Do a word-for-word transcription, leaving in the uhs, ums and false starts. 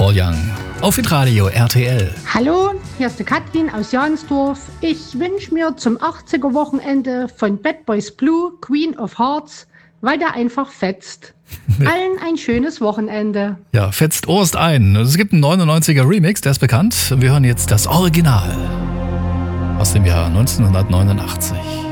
Paul Young auf Hitradio R T L. Hallo, hier ist die Katrin aus Jansdorf. Ich wünsche mir zum achtziger-Wochenende von Bad Boys Blue Queen of Hearts, weil der einfach fetzt. Allen ein schönes Wochenende. Ja, fetzt Ost ein. Es gibt einen neunundneunziger Remix, der ist bekannt. Wir hören jetzt das Original aus dem Jahr neunzehnhundertneunundachtzig.